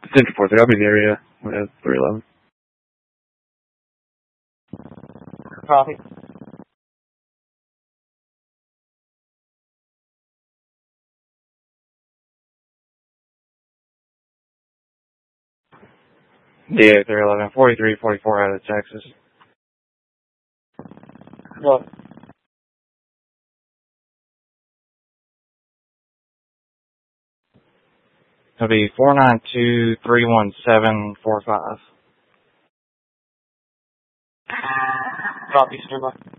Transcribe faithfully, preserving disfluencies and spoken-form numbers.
Central four three, I'll be in the area at three eleven. Copy. D A three eleven, forty-three forty-four out of Texas. Go. It'll be four nine two three one seven four five. Copy, standby.